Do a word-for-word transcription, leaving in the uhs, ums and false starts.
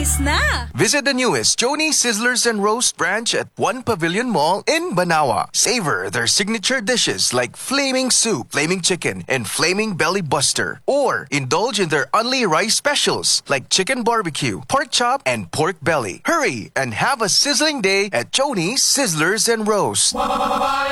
Showcase na! Visit the newest Joni Sizzlers and Roast branch at One Pavilion Mall in Banawa. Savor their signature dishes like Flaming Soup, Flaming Chicken, and Flaming Belly Buster. Or indulge in their Only Rice specials like Chicken Barbecue, Pork Chop, and Pork Belly. Hurry and have a sizzling day at Joni Sizzlers and Roast.